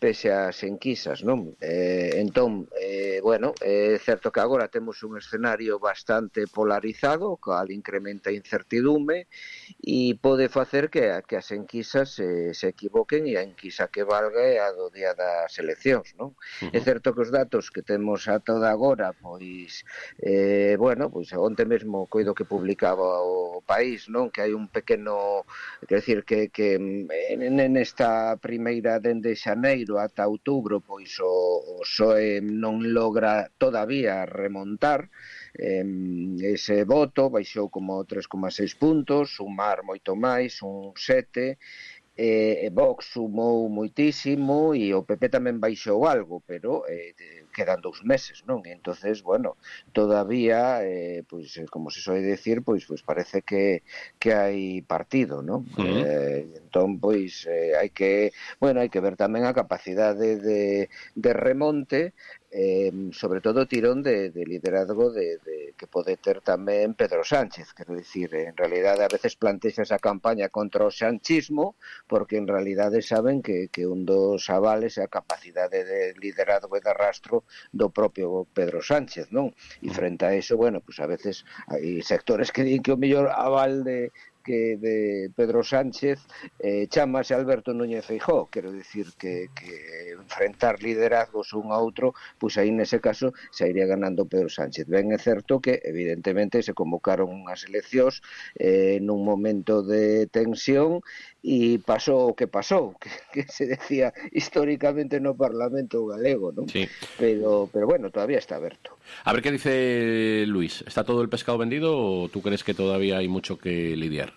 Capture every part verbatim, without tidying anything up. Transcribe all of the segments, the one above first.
pese ás enquisas, non? Eh, entón, eh, bueno, é certo que agora temos un escenario bastante polarizado, cal incrementa a incertidume e pode facer que, que as enquisas se, se equivoquen e a enquisa que valga é a do día das eleccións, non? Uh-huh. É certo que os datos que temos a toda agora, pois, eh, bueno, pois onte mesmo coido que publicaba o País, non? Que hai un pequeno, quer decir, que, que nesta primeira dende xaneiro ata outubro pois o, o P S O E non logra todavía remontar eh, ese voto, baixou como tres coma seis puntos, Sumar moito máis, un sete, e eh, Vox sumou moitísimo e o P P tamén baixou algo, pero eh, quedan dous meses, non? E entonces, bueno, todavía, eh, pois, como se soe decir, pois, pois parece que, que hai partido, non? Uh-huh. Eh, entón, pois, eh, hai que, bueno, hai que ver tamén a capacidade de, de remonte, eh, sobre todo tirón de, de liderazgo de, de, que pode ter tamén Pedro Sánchez, quero dicir, en realidade a veces plantexa esa campaña contra o sanchismo, porque en realidade saben que, que un dos avales é a capacidade de liderazgo e de arrastro do propio Pedro Sánchez, non? E frente a eso, bueno, pues a veces hai sectores que din que o mellor aval de que de Pedro Sánchez eh, chamase Alberto Núñez Feijóo, quero dicir que, que enfrentar liderazgos un a outro, pois aí nese caso se iría ganando Pedro Sánchez. Ben é certo que evidentemente se convocaron unhas eleccións eh, nun momento de tensión e pasou o que pasou, que, que se decía históricamente no Parlamento galego, non? Sí. Pero, pero bueno, todavía está aberto. A ver qué dice Luis. ¿Está todo el pescado vendido o tú crees que todavía hay mucho que lidiar?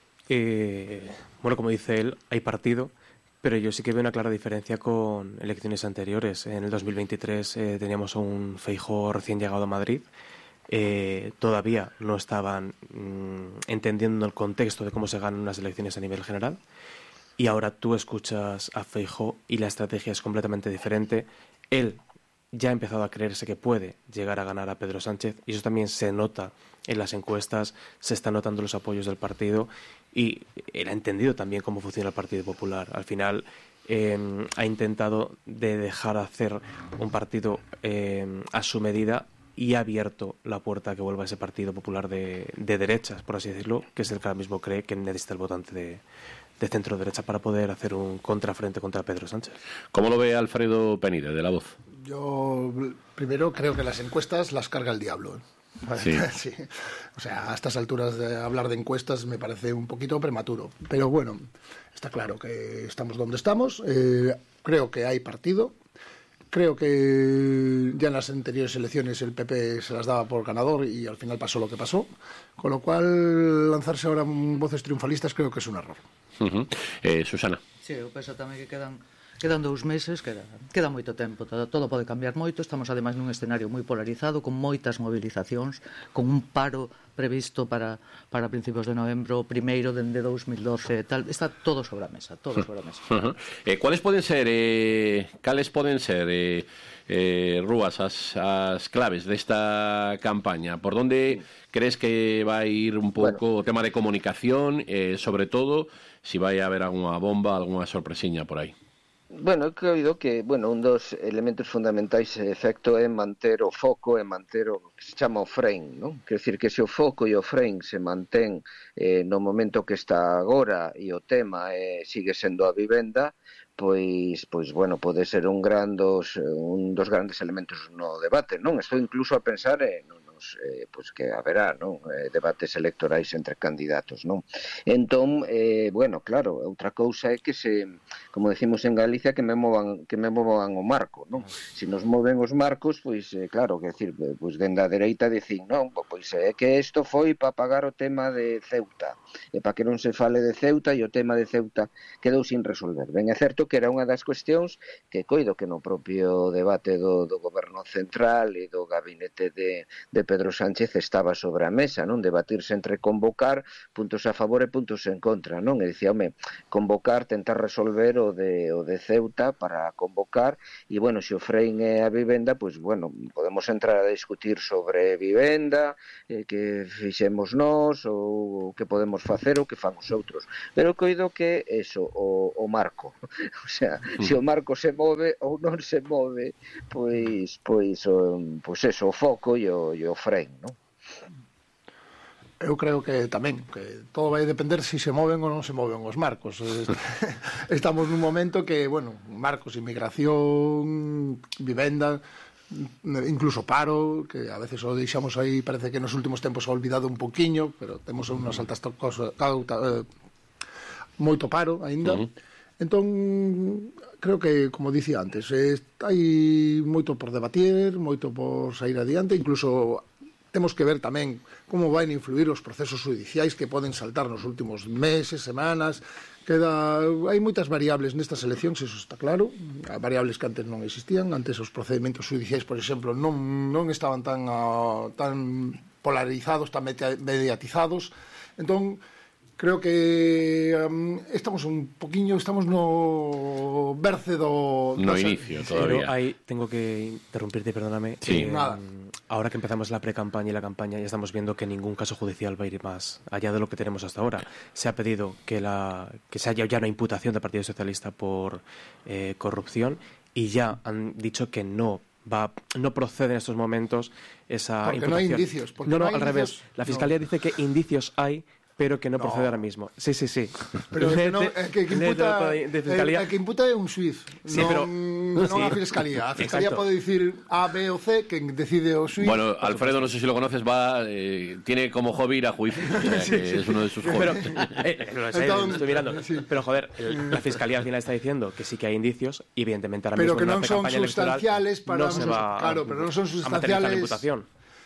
Eh, bueno, como dice él, hay partido, pero yo sí que veo una clara diferencia con elecciones anteriores. En el dos mil veintitrés eh, teníamos a un Feijóo recién llegado a Madrid. Eh, todavía no estaban mmm, entendiendo el contexto de cómo se ganan unas elecciones a nivel general. Y ahora tú escuchas a Feijóo y la estrategia es completamente diferente. Él ya ha empezado a creerse que puede llegar a ganar a Pedro Sánchez y eso también se nota en las encuestas, se están notando los apoyos del partido y él ha entendido también cómo funciona el Partido Popular. Al final eh, ha intentado de dejar hacer un partido eh, a su medida y ha abierto la puerta a que vuelva ese Partido Popular de, de derechas, por así decirlo, que es el que ahora mismo cree que necesita el votante de, de centro-derecha para poder hacer un contrafrente contra Pedro Sánchez. ¿Cómo lo ve Alfredo Penide, de La Voz? Yo primero creo que las encuestas las carga el diablo. Sí. Sí. O sea, a estas alturas de hablar de encuestas me parece un poquito prematuro. Pero bueno, está claro que estamos donde estamos. Eh, creo que hay partido. Creo que ya en las anteriores elecciones el P P se las daba por ganador y al final pasó lo que pasó. Con lo cual, lanzarse ahora voces triunfalistas creo que es un error. Uh-huh. eh, Susana. Sí, eu penso tamén que quedan quedan dous meses, queda, queda moito tempo, todo, todo pode cambiar moito, estamos ademais nun escenario moi polarizado, con moitas movilizacións, con un paro previsto para, para principios de novembro, primeiro dende dous mil doce, tal, está todo sobre a mesa, todo sobre a mesa. Uh-huh. eh, ¿Cuáles poden ser, eh, cales poden ser, eh, eh, Rúas, as, as claves desta campaña? Por donde crees que vai ir un pouco bueno. O tema de comunicación, eh, sobre todo, si vai a haber algunha bomba, algunha sorpresiña por aí? Bueno, creo que, bueno, un dos elementos fundamentais de efecto é manter o foco e manter o que se chama o frame, non? Quer dizer que se o foco e o frame se mantén eh, no momento que está agora e o tema eh, sigue sendo a vivenda, pois, pois bueno, pode ser un gran dos, un dos grandes elementos no debate, non? Estou incluso a pensar en eh, pois que haberá, non? Eh, debates electorais entre candidatos, non? Entón, eh, bueno, claro, outra cousa é que se, como decimos en Galicia, que me movan, que me movan o marco, non? Se nos moven os marcos, pois, eh, claro, que decir, pois dende a dereita dicir, non, pois é que isto foi para pagar o tema de Ceuta, e para que non se fale de Ceuta e o tema de Ceuta quedou sin resolver. Ben, é certo que era unha das cuestións que coido que no propio debate do, do goberno central e do gabinete de, de Pedro Sánchez estaba sobre a mesa, non? Debatirse entre convocar, puntos a favor e puntos en contra, non? E dicía, home, convocar, tentar resolver o de, o de Ceuta para convocar, e, bueno, se o frein é a vivenda, pois, bueno, podemos entrar a discutir sobre vivenda, eh, que fixemos nós, ou que podemos facer, ou que fan os outros. Pero coido que, eso, o, o marco, o sea, se o marco se move ou non se move, pois, pois, o, pois eso, o foco e o, e o fren, non? Eu creo que tamén, que todo vai depender se se moven ou non se moven os marcos. Estamos nun momento que, bueno, marcos, inmigración, vivenda, incluso paro, que a veces o deixamos aí, parece que nos últimos tempos ha olvidado un poquiño, pero temos unhas altas cosas, eh, moito paro aínda. Uh-huh. Entón, creo que, como dicía antes, eh, hai moito por debatir, moito por sair adiante, incluso temos que ver tamén como van influir os procesos judiciais que poden saltar nos últimos meses, semanas. Queda, hai moitas variables nestas eleccións, eso está claro, variables que antes non existían. Antes os procedimentos judiciais, por exemplo, non, non estaban tan, uh, tan polarizados, tan mediatizados. Entón, creo que um, estamos un poquinho, estamos no berce do... No inicio, todavía. Pero ahí tengo que interrumpirte, perdóname. Sí. Eh, Nada. Ahora que empezamos la pre-campaña y la campaña, ya estamos viendo que ningún caso judicial va a ir más allá de lo que tenemos hasta ahora. Se ha pedido que, la, que se haya ya una imputación del Partido Socialista por eh, corrupción y ya han dicho que no va, no procede en estos momentos esa porque imputación. No hay indicios. Porque no, no, no hay al indicios, revés. La Fiscalía no. dice que indicios hay, pero que no, no procede ahora mismo. Sí, sí, sí. Pero es que, no, es que, que imputa, de, de fiscalía... el, el que imputa é un xuiz, sí, non, pero... non sí. a Fiscalía. A Fiscalía Exacto. pode dicir A, B o C, que decide o xuiz. Bueno, Alfredo, no sé si lo conoces, va eh, tiene como hobby ir a juicio. O sea, sí, que sí. Es uno de sus hobbies. Pero, eh, lo sé, Entonces, estoy mirando. Sí. Pero, joder, el, la Fiscalía al final está diciendo que sí que hay indicios, y evidentemente ahora pero mismo que en non una son campaña sustanciales para... no se va claro, pero non son a sustanciales... la imputación.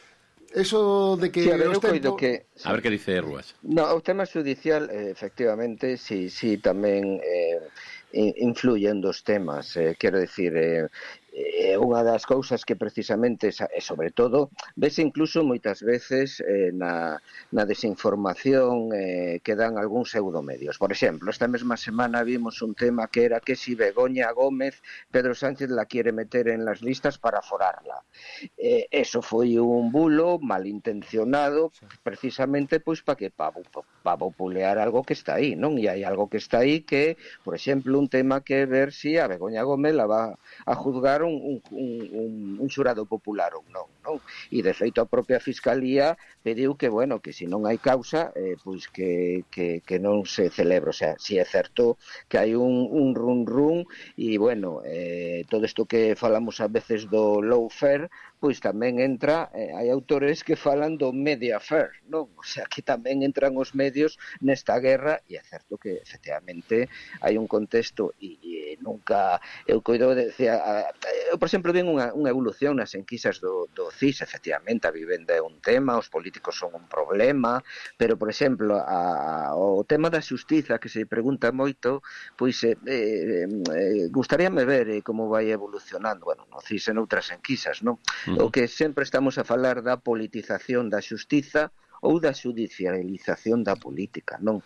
Eso de que... Sí, a ver, eu ostento... coido que... A ver que dice Ruas. No, o tema judicial, eh, efectivamente, sí, sí, tamén eh, influyen dos temas. Eh, quero dicir, eh, eh, unha das cousas que precisamente, e sobre todo, vese incluso moitas veces eh, na, na desinformación eh, que dan algúns pseudomedios. Por exemplo, esta mesma semana vimos un tema que era que si Begoña Gómez, Pedro Sánchez la quiere meter en las listas para forarla. Eh, eso foi un bulo malintencionado, precisamente pois para que para pa populear algo que está aí, non? E hai algo que está aí que, por exemplo, un tema que ver si a Begoña Gómez la va a juzgar un, un, un, un xurado popular ou non, non? E de feito a propia Fiscalía pediu que, bueno, que se non hai causa, eh, pois que, que, que non se celebre. O sea, si é certo que hai un, un run run e, bueno, eh, todo isto que falamos a veces do lawfare, pois tamén entra, eh, hai autores que falan do mediafare, non? O sea, que tamén entran os medios nesta guerra, e é certo que, efectivamente, hai un contexto e, e nunca, eu coido de decía, eu, por exemplo, ven unha, unha evolución nas enquisas do, do C I S, efectivamente, a vivenda é un tema, os políticos son un problema, pero, por exemplo, a, o tema da xustiza, que se pregunta moito, pois, eh, eh, eh, gustaríame ver eh, como vai evolucionando, bueno, no C I S e noutras enquisas, non? O que sempre estamos a falar da politización da xustiza ou da judicialización da política, non?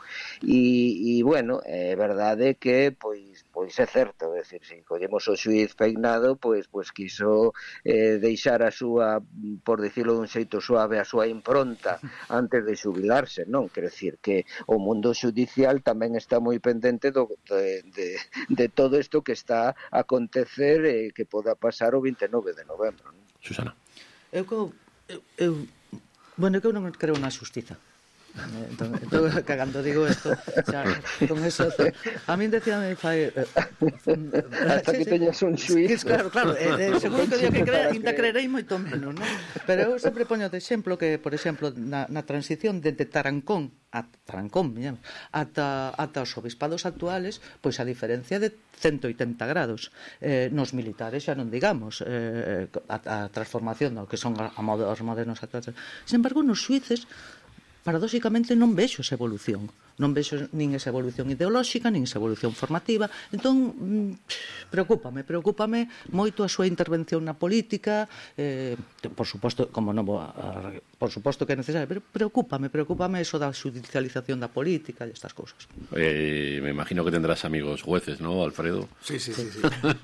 E, e bueno, é verdade que, pois, pois é certo, é dicir, se collemos o xuiz peinado, pois, pois quiso eh, deixar a súa, por dicirlo dun xeito suave, a súa impronta antes de xubilarse, non? Quero dicir que o mundo judicial tamén está moi pendente do, de, de, de todo isto que está a acontecer e eh, que poda pasar o vinte e nove de novembro, non? Susana. Eu, eu, eu bueno, eu non creo na xustiza. Entón, entón, cagando digo isto, xa, con eso, to, a min decía me fai eh, hasta sí, que sí, teñas un xuiz, claro, claro, eh, eh, seguro que o día que crea, ainda creerei moito menos, non? Pero eu sempre poño de exemplo que, por exemplo, na, na transición de, de Tarancón a Tarancón, digamos, ata, ata os obispados actuales, pois a diferencia de ciento oitenta grados. Eh, nos militares xa non digamos, eh, a, a transformación do que son a, a modo, os modernos actuales. Sin embargo, nos xuíces paradóxicamente non vexo esa evolución. Non vexo nin esa evolución ideolóxica, nin esa evolución formativa. Entón, preocúpame, preocúpame moito a súa intervención na política, eh, por suposto, como non vou a, a, por suposto que é necesario, pero preocúpame, preocúpame eso da judicialización da política e estas cousas. Eh, me imagino que tendrás amigos jueces, ¿no, Alfredo? Sí, sí, sí. sí.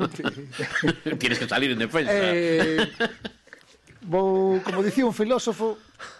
Tienes que salir en defensa. Eh, vou, como dicía un filósofo,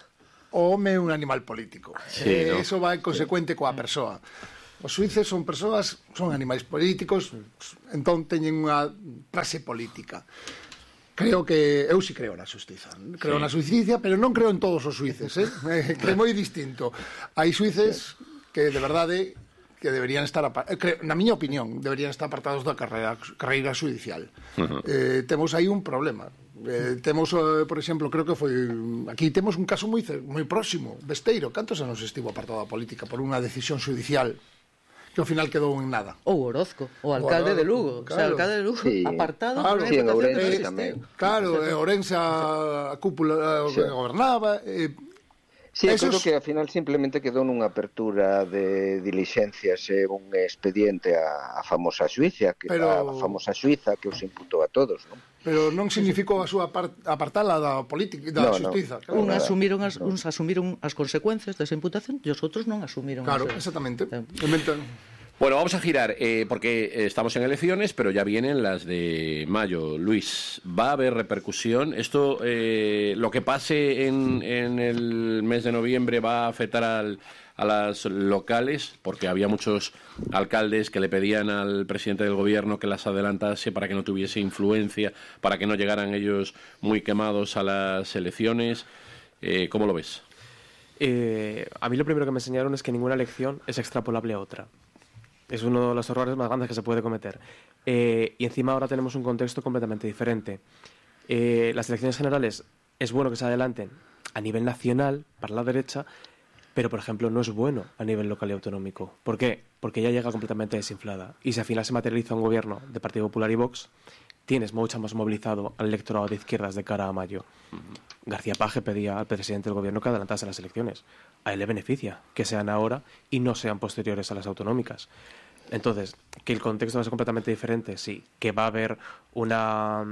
o home é un animal político. Sí, eh, ¿no? Eso vai consecuente coa persoa. Os suíces son persoas, son animais políticos, entón teñen unha praxe política. Creo que eu si creo na xustiza. Creo Sí. na xusticia, pero non creo en todos os suíces, eh? Que é moi distinto. Hai suíces que de verdade que deberían estar, na miña opinión, deberían estar apartados da carreira, carreira judicial. Uh-huh. Eh, temos aí un problema. Eh, temos, eh, por exemplo, creo que foi aquí temos un caso moi moi próximo, Besteiro. Cantos anos estivo apartado da política por unha decisión judicial que ao final quedou en nada? Ou Orozco, o alcalde de Lugo, claro. o sea, o alcalde de Lugo, Sí. apartado Claro. por Sí, en una Ourense votación tamén. de Claro, eh, Ourense a cúpula eh, Sí. gobernaba, eh, Sí, eu Esos... creo que ao final simplemente quedou nunha apertura de dilixencias e un expediente a, a famosa Suiza, que Pero... a famosa Suiza que os imputou a todos, non? pero non significou a súa part, apartala da política, da No, no. xustiza. Claro. Un Nada. asumiron as, uns asumiron as consecuencias desa imputación e os outros non asumiron. Claro, esa- exactamente. Eh, Inventan. Bueno, vamos a girar, eh, porque estamos en elecciones, pero ya vienen las de mayo. Luis, ¿va a haber repercusión? ¿Esto, eh, lo que pase en, en el mes de noviembre, va a afectar al, a las locales? Porque había muchos alcaldes que le pedían al presidente del gobierno que las adelantase para que no tuviese influencia, para que no llegaran ellos muy quemados a las elecciones. Eh, ¿Cómo lo ves? Eh, a mí lo primero que me enseñaron es que ninguna elección es extrapolable a otra. Es uno de los errores más grandes que se puede cometer. Eh, y encima ahora tenemos un contexto completamente diferente. Eh, las elecciones generales es bueno que se adelanten a nivel nacional para la derecha, pero por ejemplo no es bueno a nivel local y autonómico. ¿Por qué? Porque ya llega completamente desinflada. Y si al final se materializa un gobierno de Partido Popular y Vox, tienes mucho más movilizado al electorado de izquierdas de cara a mayo. García Page pedía al presidente del gobierno que adelantase las elecciones. A él le beneficia que sean ahora y no sean posteriores a las autonómicas. Entonces, que el contexto va a ser completamente diferente, sí. Que va a haber una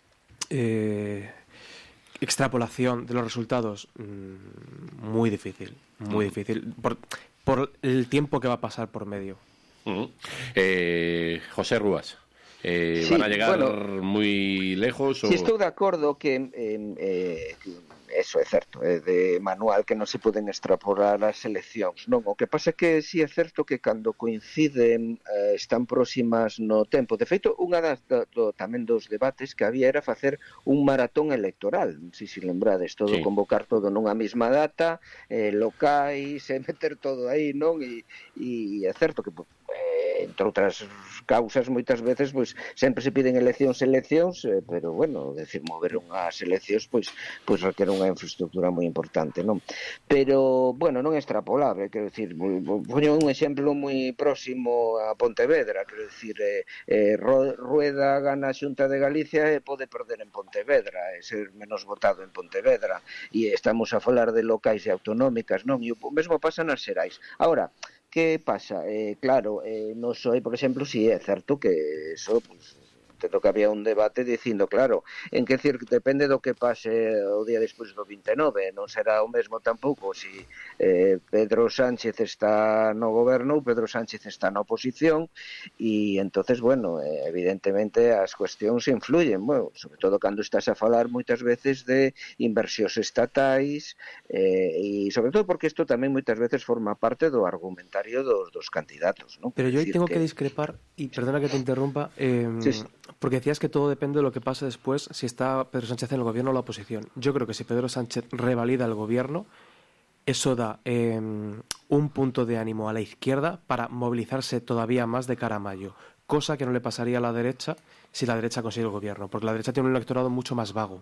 eh, extrapolación de los resultados, mmm, muy difícil, muy difícil, por, por el tiempo que va a pasar por medio. Uh-huh. eh, José Rúas. Eh, Sí, ¿Van a llegar bueno, muy lejos? O... Si estou de acordo que, eh, eh, que eso é certo, é de manual que non se poden extrapolar as eleccións, non? O que pasa é que si é certo que cando coinciden eh, están próximas no tempo. De feito, unha das do, do, tamén dos debates que había era facer un maratón electoral, si si lembrades, todo Sí. convocar todo nunha mesma data, eh, locais, e meter todo aí, non? E, e é certo que eh, entre outras causas moitas veces pois sempre se piden eleccións eleccións, eh, pero bueno, decir mover unhas eleccións pois pois requer unha infraestructura moi importante, non? Pero bueno, non é extrapolable, quero dicir, poño un exemplo moi próximo a Pontevedra, quero dicir, eh, eh, Rueda gana a Xunta de Galicia e pode perder en Pontevedra, e ser menos votado en Pontevedra, e estamos a falar de locais e autonómicas, non? E o mesmo pasa nas xerais. Ahora, que pasa? Eh, claro, eh, no soy, por exemplo, si é certo que eso, pues, entendo que había un debate dicindo, claro, en que decir, depende do que pase o día despois do vinte e nove, non será o mesmo tampouco si eh, Pedro Sánchez está no goberno ou Pedro Sánchez está na oposición, e entonces, bueno, eh, evidentemente as cuestións influyen, bueno, sobre todo cando estás a falar moitas veces de inversións estatais, eh, e sobre todo porque isto tamén moitas veces forma parte do argumentario dos, dos candidatos, ¿no? Pero yo ahí Decir tengo que... que discrepar, y perdona que te interrumpa, eh, sí, sí. porque decías que todo depende de lo que pase después, si está Pedro Sánchez en el gobierno o la oposición. Yo creo que si Pedro Sánchez revalida el gobierno, eso da eh, un punto de ánimo a la izquierda para movilizarse todavía más de cara a mayo, cosa que no le pasaría a la derecha si la derecha consigue el gobierno, porque la derecha tiene un electorado mucho más vago.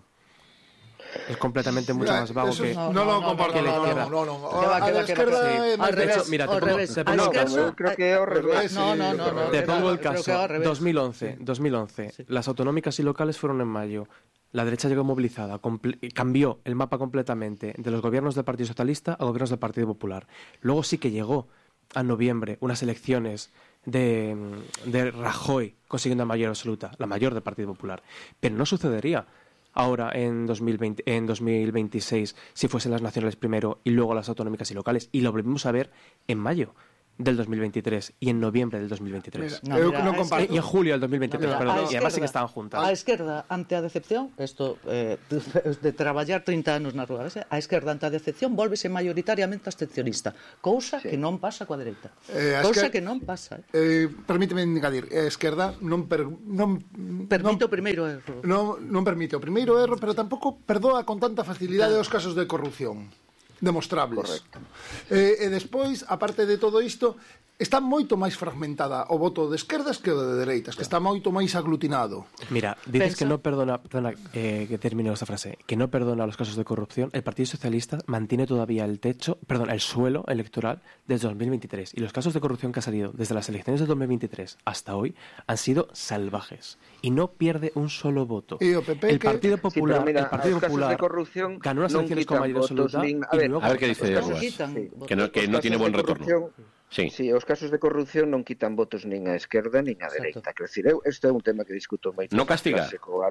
Es completamente mucho más vago eso que, no, no, no, no, que la izquierda. No, no, no. Que va, que A va, la que va, izquierda que va. é Al máis revés, hecho, mira, te ao pongo- revés. te pongo A el caso. esquerda- Eu creo que é ao revés. No, no, no, no. Te pongo el Creo que caso. ao revés. dos mil once, dos mil once. Las autonómicas y locales fueron en mayo. la derecha llegó movilizada, cambió el mapa completamente de los gobiernos del Partido Socialista a gobiernos del Partido Popular. Luego sí que llegó a noviembre unas elecciones de, de Rajoy consiguiendo la mayoría absoluta, la mayor del Partido Popular. Pero no sucedería ahora en dos mil veinte, en dos mil veintiséis si fuesen las nacionales primero y luego las autonómicas y locales. Y lo volvimos a ver en mayo del dos mil veintitrés y en noviembre del dos mil veintitrés. Mira, no, mira, no comparto. Y en julio del dos mil veintitrés, no, mira, perdón. Esquerda, Y además sí que estaban juntas. A esquerda ante a decepción, isto eh, de traballar trinta anos na rúa, a esquerda ante a decepción volvese maioritariamente abstencionista, cousa sí. que non pasa coa dereita. Eh, cousa que non pasa. Eh. Eh, permíteme engadir, a esquerda non per, non permite non, o primeiro erro. Non, non permite o primeiro erro, pero tampouco perdoa con tanta facilidade claro. os casos de corrupción demostrables. Correcto. Eh, e despois, aparte de todo isto, está moito máis fragmentada o voto de esquerdas que o de dereitas, que está moito máis aglutinado. Mira, dices Pensa... que no perdona, perdona eh, que termine esta frase, que no perdona los casos de corrupción. El Partido Socialista mantiene todavía el techo, perdón, el suelo electoral desde dos mil veintitrés, y los casos de corrupción que han salido desde las elecciones de dos mil veintitrés hasta hoy han sido salvajes y no pierde un solo voto. Y o P P el Partido que... Popular, sí, mira, el Partido Popular ganó las elecciones con mayoría absoluta. Nin... A, y ver, luego... a ver qué dice Ruas, sí. que no, que no tiene buen retorno. Sí. sí, os casos de corrupción non quitan votos nin a esquerda nin a dereita. Quero dicir, eu, isto é un tema que discuto moito no castiga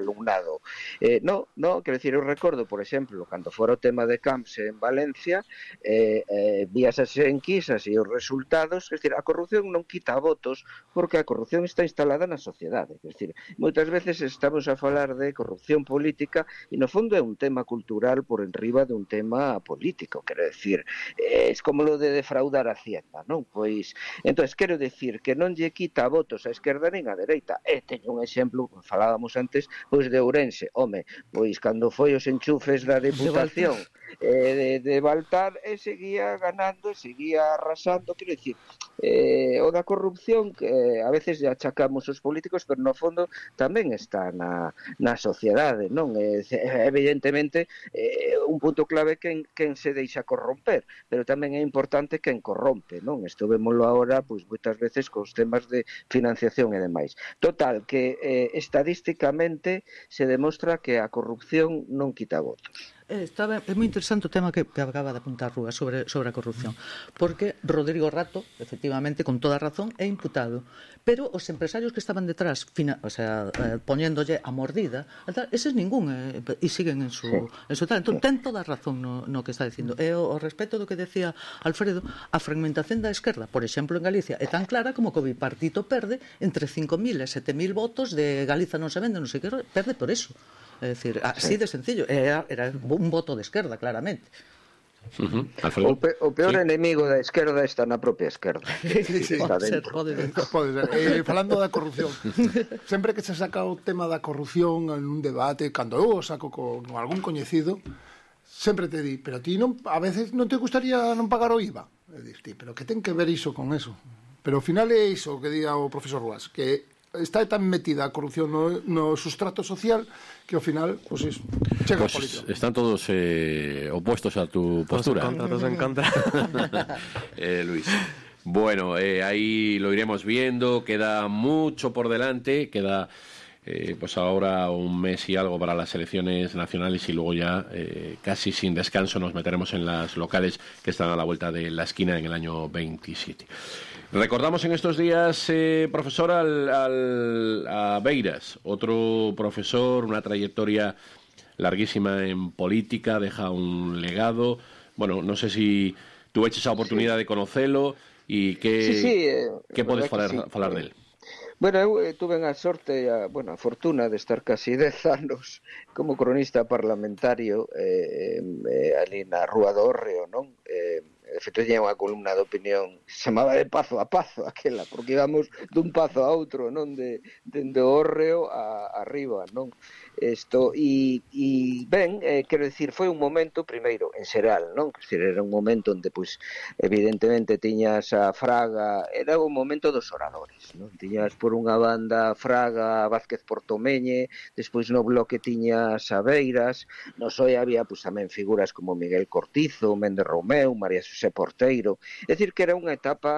Está ben, é moi interesante o tema que, que acaba de apuntar Rúa sobre, sobre a corrupción, porque Rodrigo Rato, efectivamente, con toda razón, é imputado, pero os empresarios que estaban detrás, fina, o sea, eh, poñéndolle a mordida, eses ningún, eh, e siguen en su, en su tal. Entón, ten toda razón no, no que está dicindo. E o, o respecto do que decía Alfredo, a fragmentación da esquerda, por exemplo, en Galicia, é tan clara como que o bipartito perde entre cinco mil e sete mil votos de Galiza non se vende, non sei que, perde por eso. É dicir, así de sencillo. Era, era un voto de esquerda, claramente. Uh-huh. O, pe, o peor sí. enemigo da esquerda está na propia esquerda. Sí, sí, pode ser, pode ser. Pode ser. Eh, falando da corrupción, sempre que se saca o tema da corrupción en un debate, cando eu o saco con algún coñecido, sempre te di, pero ti non, a veces non te gustaría non pagar o I V A. E dis, ti, pero que ten que ver iso con eso? Pero ao final é iso que diga o profesor Ruas, que está tan metida a corrupción no, no sustrato social que ao final, pues eso, chega pues a política. Están todos eh, opuestos a tu postura. Todos en contra, todos en contra. eh, Luis. Bueno, eh, ahí lo iremos viendo, queda mucho por delante, queda eh, pues ahora un mes y algo para las elecciones nacionales y luego ya eh, casi sin descanso nos meteremos en las locales que están a la vuelta de la esquina en el año veintisiete. Recordamos en estos días, eh, profesor, al, al, a Beiras, otro profesor, una trayectoria larguísima en política, deja un legado. Bueno, no sé si tuveches esa oportunidad sí. de conocerlo y que, sí, sí, eh, que podes falar, sí. falar del. Bueno, eu eh, tuve a sorte, a, bueno, a fortuna de estar casi dez anos como cronista parlamentario eh, eh, ali na Rúa do Hórreo, non? Eh, de feito, tiña unha columna de opinión que se chamaba de Pazo a Pazo, aquela, porque íbamos dun pazo a outro, non? De, de, de Hórreo a, a arriba, non? Isto, e, e ben, eh, quero dicir, foi un momento, primeiro, en xeral, non? Quero dicir, era un momento onde, pois, evidentemente, tiñas a Fraga, era o momento dos oradores, non? Tiñas por unha banda Fraga, Vázquez Portomeñe, despois no bloque tiñas a Beiras, no P S O E había, pois, tamén figuras como Miguel Cortizo, Méndez Romeu, María Xosé Porteiro, é dicir, que era unha etapa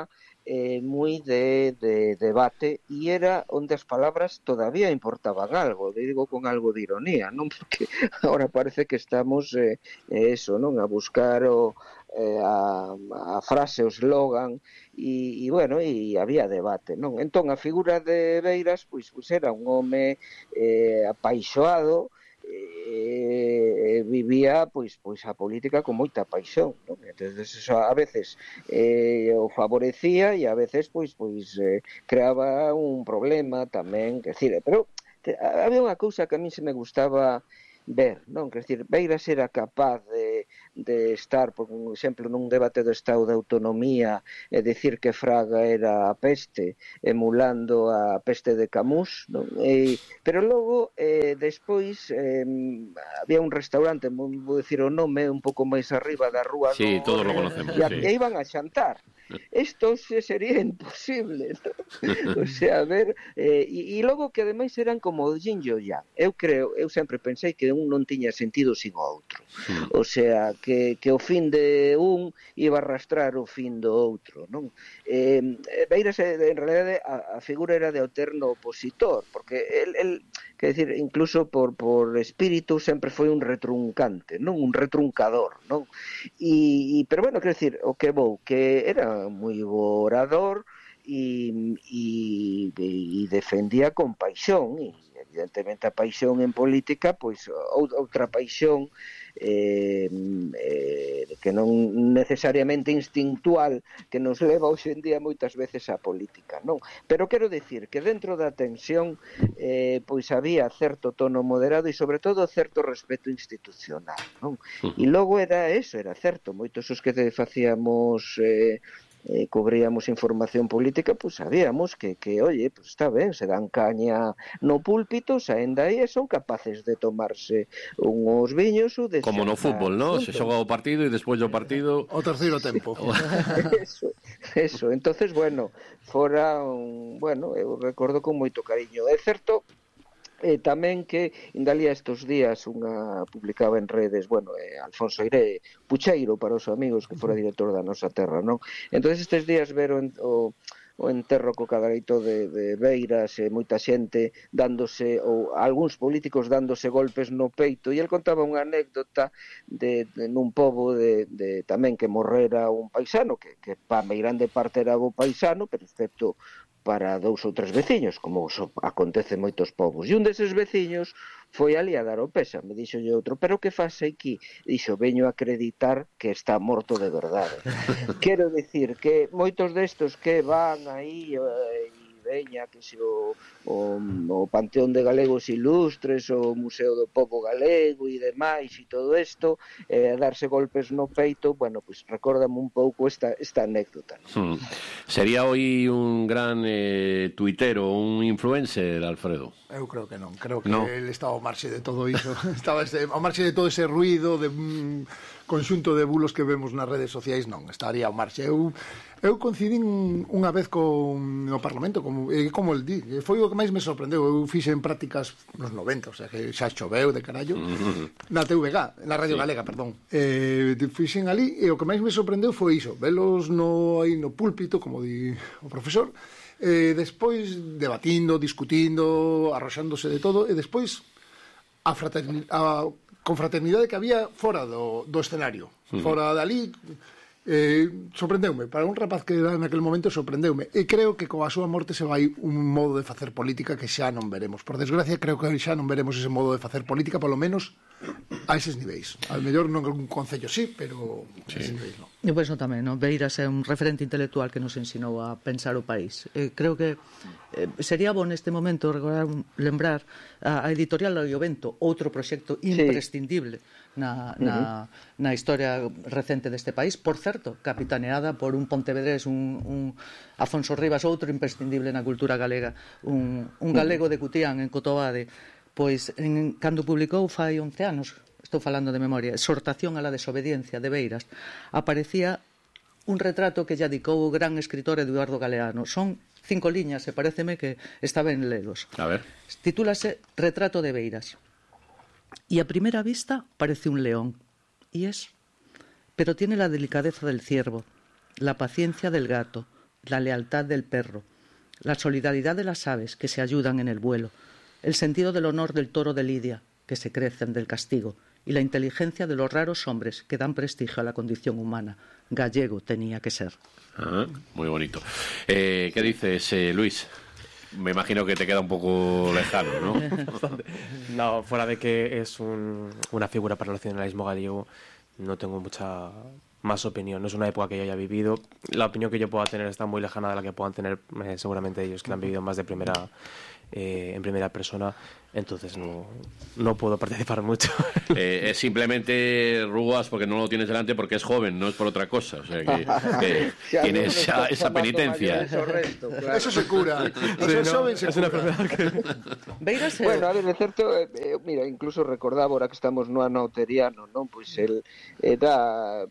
eh, moi de, de debate, e era onde as palabras todavía importaban algo, digo con algo de ironía, non? Porque agora parece que estamos eh, eso, non? A buscar o eh, a, a frase, o slogan, e, e bueno, e había debate, non? Entón a figura de Beiras pois, pois era un home eh, apaixoado, eh, vivía pois pois a política con moita paixón, non? Entonces eso a veces eh, o favorecía e a veces pois pois eh, creaba un problema tamén, quer decir, pero te, había unha cousa que a mí se me gustaba ver, non? Quer decir, Beiras era capaz de, de estar, por exemplo, nun debate do Estado de Autonomía e dicir que Fraga era a peste, emulando a peste de Camus, non? E, pero logo, eh, despois, eh, había un restaurante, vou dicir o nome, un pouco máis arriba da rúa. Sí, no, todos lo conocemos. E sí. iban a xantar. Isto se sería imposible, ¿no? O sea, a ver, eh, e, e logo que ademais eran como o yin e o yang. Eu creo, eu sempre pensei que un non tiña sentido sin o outro. Mm. O sea, que, que o fin de un iba a arrastrar o fin do outro, non? Eh, Beiras, en realidade, a, a figura era de eterno opositor, porque el, el quer decir, incluso por, por espírito sempre foi un retruncante, non? Un retruncador, non? E, e pero bueno, quer decir, o que vou, que era moi bo orador e, e, e defendía con paixón, e evidentemente a paixón en política, pois outra paixón eh, eh, que non necesariamente instintual, que nos leva hoxe en día moitas veces á política, non? Pero quero dicir que dentro da tensión eh, pois había certo tono moderado e sobre todo certo respeto institucional, non? E logo era eso, era certo, moitos os que facíamos eh, eh, cubríamos información política, pois sabíamos que, que oye, pues está ben, se dan caña no púlpito, saenda aí e son capaces de tomarse unhos viños ou de como no fútbol, ¿no? Se xoga o partido e despois do partido o terceiro tempo. eso, eso. Entonces, bueno, fora un, bueno, eu recordo con moito cariño. É certo Eh, tamén que indalía estes días unha publicaba en redes, bueno, eh, Alfonso Airé Pucheiro para os amigos, que fora director da Nosa Terra, non? Entonces estes días veron o, o enterro co cadaleito de, de Beiras e moita xente dándose, ou algúns políticos dándose golpes no peito, e el contaba unha anécdota de, de nun pobo de, de tamén que morrera un paisano, que, que pa meirande parte era bo paisano, pero excepto para dous ou tres veciños, como acontece en moitos povos. E un deses veciños foi ali a dar o pésame, dixolle outro, pero que faz aquí? Dixo, veño a acreditar que está morto de verdade. Quero dicir que moitos destos que van aí e veña, que se o, o, o Panteón de Galegos Ilustres, o Museo do Pobo Galego e demais e todo isto, eh, darse golpes no peito, bueno, pois pues, recórdame un pouco esta, esta anécdota, ¿no? Hmm. Sería hoy un gran eh, tuitero, un influencer, Alfredo? Eu creo que non, creo que no. Ele estaba ao marxe de todo iso, estaba ese, ao marxe de todo ese ruido de un conxunto de bulos que vemos nas redes sociais, non, estaría ao marxe. Eu eu coincidín unha vez con no Parlamento, como eh, como el di, foi o que máis me sorprendeu. Eu fixen prácticas nos noventa, o sea, que xa choveu de carallo, na T V G, na Radio sí. Galega, perdón. Eh, fixen ali e o que máis me sorprendeu foi iso, velos no aí no púlpito, como di o profesor, eh, despois debatindo, discutindo, arroxándose de todo, e despois a, fraternidade, a confraternidade que había fora do, do escenario, uh-huh. fora dali, eh, sorprendeume, para un rapaz que era naquele momento sorprendeume, e creo que coa súa morte se vai un modo de facer política que xa non veremos, por desgracia creo que xa non veremos ese modo de facer política, polo menos a eses niveis, al mellor non un concello sí, pero sí. a eses niveis non. E pois non tamén, non? Beiras é un referente intelectual que nos ensinou a pensar o país. Eh, creo que eh, sería bo neste momento recordar, lembrar a, a editorial Laio Vento, outro proxecto imprescindible sí. na, na, uh-huh. na historia recente deste país, por certo, capitaneada por un pontevedrés, un, un Afonso Rivas, outro imprescindible na cultura galega, un, un galego de Cutián en Cotobade, pois en, cando publicou fai once anos, estou falando de memoria, Exhortación a la desobediencia de Beiras, aparecía un retrato que lle dedicou o gran escritor Eduardo Galeano. Son cinco liñas e pareceme que está ben lelos. A ver. Titúlase Retrato de Beiras. Y a primera vista parece un león, y es, pero tiene la delicadeza del ciervo, la paciencia del gato, la lealtad del perro, la solidaridad de las aves que se ayudan en el vuelo, el sentido del honor del toro de Lidia, que se crecen del castigo, y la inteligencia de los raros hombres que dan prestigio a la condición humana. Gallego tenía que ser. Ah, muy bonito. Eh, ¿Qué dices, eh, Luis? Me imagino que te queda un poco lejano, ¿no? No, fuera de que es un, una figura para el nacionalismo gallego, no tengo mucha más opinión. No es una época que yo haya vivido. La opinión que yo pueda tener está muy lejana de la que puedan tener eh, seguramente ellos, que la han vivido más de primera eh, en primera persona. Entonces no, no puedo participar mucho. Eh, es simplemente Ruas porque no lo tienes delante porque es joven, no es por otra cosa. O sea que, que Si tiene alguno esa, está esa tomando penitencia. mayores o resto, claro. Eso se cura. Eso no, joven se es una cura. enfermedad que... Beiras é... Bueno, a ver, é certo, eh, eh, mira, incluso recordaba ahora que estamos no ano teriano, non? Pois el era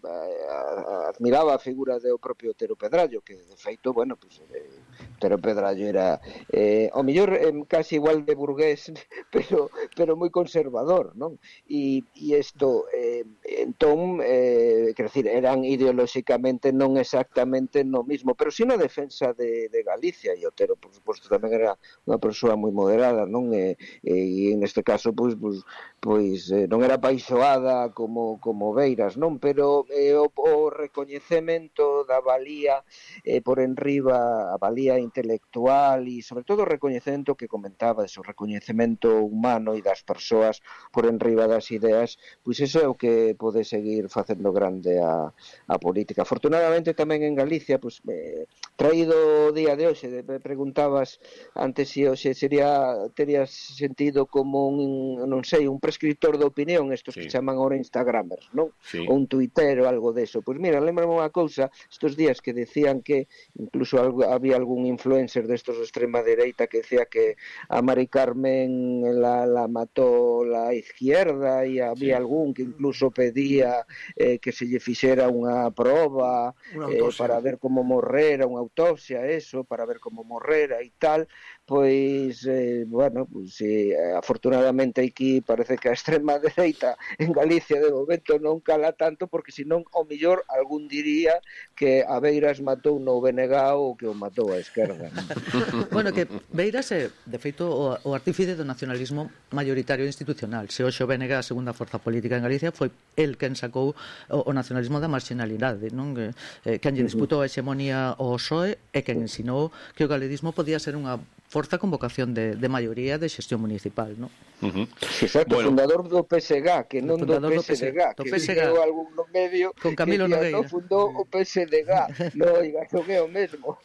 eh, admiraba a figura do propio Otero Pedrallo, que de feito, bueno, pois eh, Otero Pedrallo era eh, ao mellor eh, casi igual de burgués, pero pero moi conservador, non? E e isto eh, entón, eh, quer decir, eran ideolóxicamente non exactamente no mismo, pero si na defensa de, de Galicia, e Otero, por suposto, tamén era unha persoa moi moderada, non? E, e neste caso, pois, pois, pois eh, non era paixoada como, como Beiras, non? Pero eh, o, o recoñecemento da valía eh, por enriba, a valía intelectual e, sobre todo, o recoñecemento que comentaba, o recoñecemento humano e das persoas por enriba das ideas, pois iso é o que pode seguir facendo grande a, a política. Afortunadamente tamén en Galicia, pois eh, traído o día de hoxe, me preguntabas antes se hoxe sería terías sentido como un, non sei, un prescriptor de opinión, estos Sí. que chaman ahora instagramers, non? Sí. Ou un tuitero, algo deso. Pois mira, lembrame unha cousa, estos días que decían que incluso algo, había algún influencer destos de extrema dereita que decía que a Mari Carmen la, la mató la izquierda e había Sí. algún que incluso pedía eh, que se lle fixera unha proba Unha eh, autopsia. para ver como morrera, unha autopsia, eso, para ver como morrera e tal, pois, eh, bueno, pois, eh, afortunadamente aquí parece que a extrema dereita en Galicia de momento non cala tanto, porque senón, ao millor, algún diría que a Beiras matou no B N G ou que o matou a esquerda. Bueno, que Beiras é, de feito, o, o artífice do nacionalismo mayoritario institucional. Se hoxe o B N G a segunda forza política en Galicia, foi el quen sacou o, o nacionalismo da marginalidade, non? Que, eh, quen lle disputou a hexemonía ao P S O E e quen ensinou que o galeguismo podía ser unha forza con vocación de, de maioría de xestión municipal, non? Uh-huh. Exacto, Bueno. fundador do P S G, que non do Fundador do P S D G, do que P S D G. viu algún no medio Con Camilo que día, Nogueira. no, fundou o P S D G. No, oiga, non é o mesmo.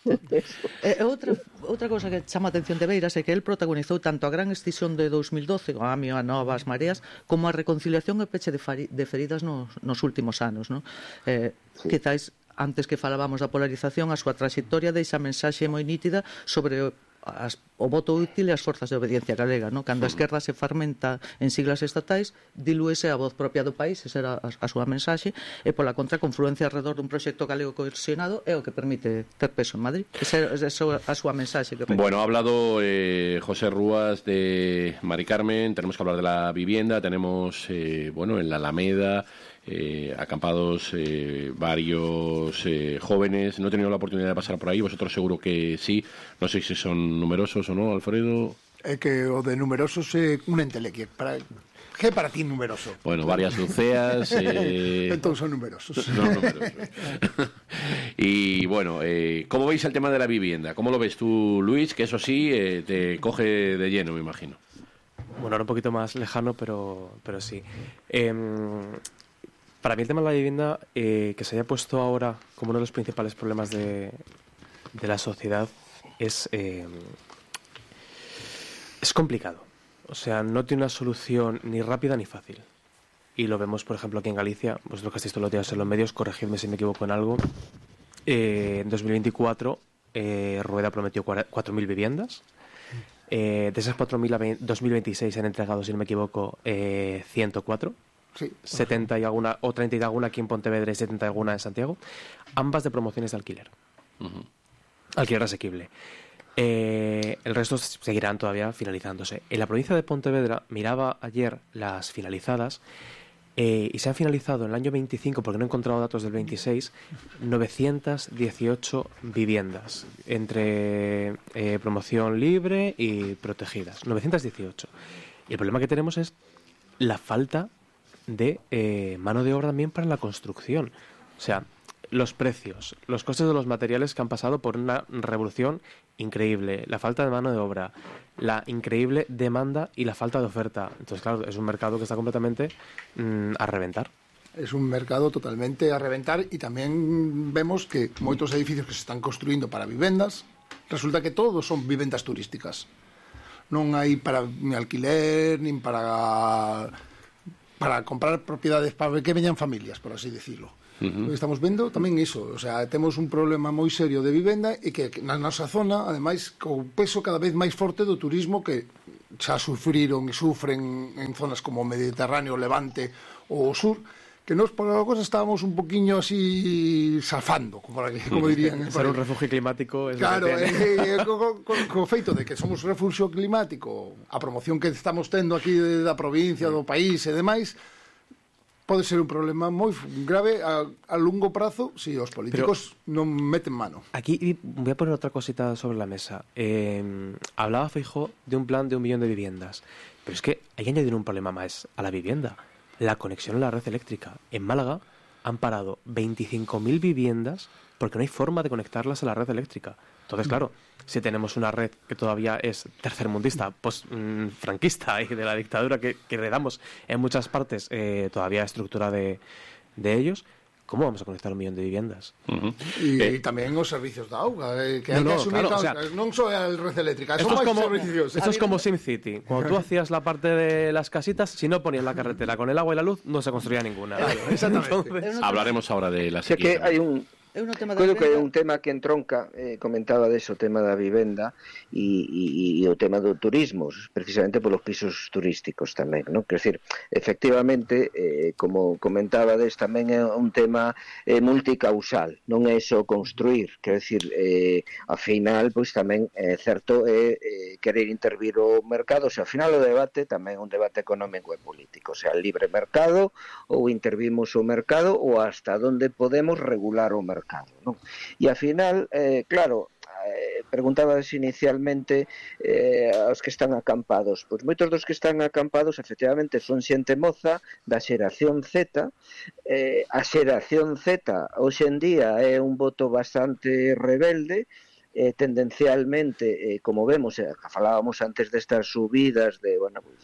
E outra, outra cosa que chama a atención de Beiras é que el protagonizou tanto a gran extinción de dous mil doce, o Amio, a Nova, as Mareas, como a reconciliación e peche de, fari, de feridas nos, nos últimos anos, non? Eh, sí. Quizáis, antes que falábamos da polarización, a súa trayectoria deixa a mensaxe moi nítida sobre o As, o voto útil e as forzas de obediencia galega, no? Cando a esquerda se fermenta en siglas estatais, dilúese a voz propia do país, esa era a, a súa mensaxe, e pola contra confluencia alrededor dun proxecto galego cohesionado é o que permite ter peso en Madrid. Esa é a súa mensaxe. Que bueno, ha hablado eh, José Rúas de Mari Carmen, tenemos que hablar de la vivienda, tenemos, eh, bueno, en la Alameda, Eh, acampados eh, varios eh, jóvenes. No he tenido la oportunidad de pasar por ahí, vosotros seguro que sí. No sé si son numerosos o no, Alfredo. É que o de numerosos é un entelequia. Para... Que para ti numeroso? Bueno, varias luceas. Eh... Entón son numerosos. Son numerosos. Y bueno, eh, ¿cómo veis el tema de la vivienda? ¿Cómo lo ves tú, Luis? Que eso sí, eh, te coge de lleno, me imagino. Bueno, ahora un poquito más lejano, pero, pero sí. Eh, Para mí el tema de la vivienda, eh, que se haya puesto ahora como uno de los principales problemas de, de la sociedad, es, eh, es complicado. O sea, no tiene una solución ni rápida ni fácil. Y lo vemos, por ejemplo, aquí en Galicia, vosotros que estáis todos los días en los medios, corregidme si me equivoco en algo. Eh, en dos mil veinticuatro, eh, Rueda prometió cuatro mil viviendas. Eh, de esas cuatro mil a dos mil veintiséis se han entregado, si no me equivoco, eh, ciento cuatro. Sí. setenta y alguna, o treinta y alguna aquí en Pontevedra y setenta y alguna en Santiago, ambas de promociones de alquiler. Uh-huh. Alquiler asequible. Eh, el resto seguirán todavía finalizándose. En la provincia de Pontevedra, miraba ayer las finalizadas, Eh, y se han finalizado en el año veinticinco, porque no he encontrado datos del veintiséis, novecientas dieciocho viviendas entre eh, promoción libre y protegidas. novecientas dieciocho. Y el problema que tenemos es la falta de eh, mano de obra también para la construcción. O sea, los precios, los costes de los materiales que han pasado por una revolución increíble, la falta de mano de obra, la increíble demanda y la falta de oferta. Entonces, claro, es un mercado que está completamente mmm, a reventar. Es un mercado totalmente a reventar e tamén vemos que moitos edificios que se están construindo para vivendas, resulta que todos son vivendas turísticas. Non hai para ni alquiler, nin para para comprar propiedades para que veñan familias, por así decirlo. Uh-huh. Estamos vendo tamén iso, o sea, temos un problema moi serio de vivenda e que na nosa zona, ademais, co peso cada vez máis forte do turismo que xa sufriron e sufren en zonas como o Mediterráneo, o Levante ou o Sur, que nos por algo estábamos un poquinho así salfando, como, como dirían. Ser un refugio climático es claro, lo que eh, eh, co, co, co feito de que somos refugio climático, a promoción que estamos tendo aquí da provincia, do país e demais, pode ser un problema moi grave a, a longo prazo si os políticos pero non meten mano. Aquí voy a poner otra cosita sobre la mesa. Eh, hablaba Feijóo de un plan de un millón de viviendas, pero es que hay que añadir un problema más a la vivienda. La conexión a la red eléctrica. En Málaga han parado veinticinco mil viviendas porque no hay forma de conectarlas a la red eléctrica. Entonces, claro, si tenemos una red que todavía es tercermundista, pues mmm, franquista y de la dictadura que, que heredamos en muchas partes, eh, todavía estructura de, de ellos, ¿cómo vamos a conectar un millón de viviendas? Uh-huh. E eh, tamén os servicios da auga, eh, que no, hai que asumir, claro, o sea, non só a red eléctrica, esto son es máis como, servicios. Esto es como SimCity. Cuando tú hacías la parte de las casitas, si no ponías la carretera con el agua y la luz, no se construía ninguna. Vale, exactamente. Entonces, hablaremos ahora de la sequía. Que hai un É un tema Creo que é un tema que entronca, eh, comentaba deso, o tema da vivenda e, e, e o tema do turismo, precisamente polos pisos turísticos tamén, non? Quer decir, efectivamente, eh, como comentaba des, tamén é un tema eh, multicausal, non é só construir, quer decir, eh, a final, pois tamén é certo é eh, querer intervir o mercado, o sea, ao final o debate tamén é un debate económico e político, o sea, el libre mercado ou intervimos o mercado ou hasta onde podemos regular o mercado. ¿No? E ao final, eh, claro, eh, preguntabas inicialmente eh, aos que están acampados. Pois moitos dos que están acampados efectivamente son xente moza da xeración Z. eh, a xeración Z hoxe en día é un voto bastante rebelde, eh, tendencialmente, eh, como vemos, eh, falábamos antes destas subidas de, bueno, pues,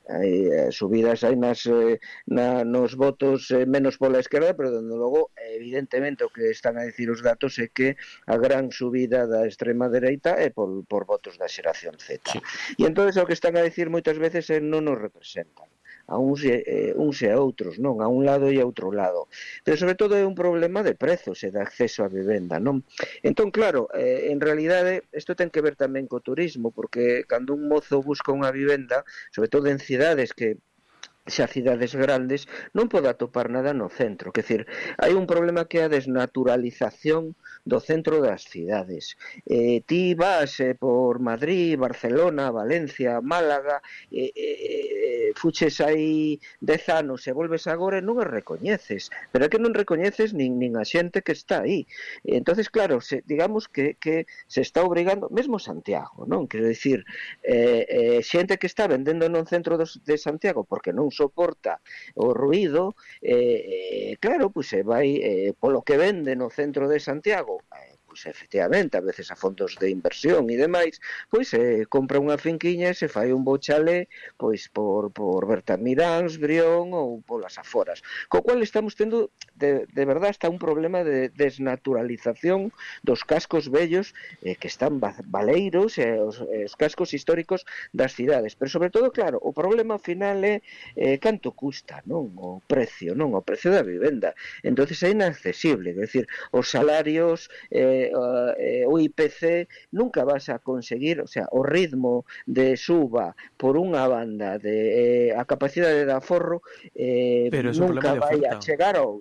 eh, subidas hai nas, eh, na, nos votos eh, menos pola esquerda, pero dende logo, evidentemente, o que están a dicir os datos é que a gran subida da extrema dereita é por, por votos da xeración Z. Sí. E entón, o que están a dicir moitas veces é non nos representan a uns e, eh, uns e a outros, non? A un lado e a outro lado. Pero sobre todo é un problema de prezos e de acceso á vivenda, non? Entón, claro, eh, en realidade, isto ten que ver tamén co turismo, porque cando un mozo busca unha vivenda, sobre todo en cidades que xa cidades grandes, non pode atopar nada no centro. Quer dizer, hai un problema que é a desnaturalización do centro das cidades. Eh, ti vas eh, por Madrid, Barcelona, Valencia, Málaga, eh, eh, fuches aí dez anos e volves agora e non as recoñeces. Pero é que non recoñeces nin, nin a xente que está aí. Entonces, claro, se, digamos que, que se está obrigando, mesmo Santiago, non? Quero dicir, eh, eh, xente que está vendendo non centro dos, de Santiago porque non soporta o ruido, eh, eh, claro, pois se vai eh, polo que vende no centro de Santiago, eh, pois efectivamente, a veces a fondos de inversión e demais, pois eh, compra unha finquiña e se fai un bo chalé pois por, por Bertamiráns, Brión ou polas aforas. Co cual estamos tendo, de, de verdad, está un problema de desnaturalización dos cascos vellos eh, que están baleiros e eh, os, eh, os cascos históricos das cidades. Pero, sobre todo, claro, o problema final é eh, canto custa, non? O precio, non? O precio da vivenda. Entonces é inaccesible, é dicir, os salarios, eh, eh, o I P C nunca vas a conseguir, o sea, o ritmo de suba por unha banda de eh, a capacidade de aforro eh, nunca vai a chegar ao outro.